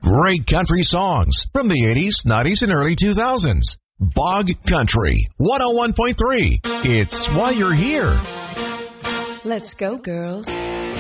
Great country songs from the 80s, 90s, and early 2000s. Bog Country 101.3. It's why you're here. Let's go, girls.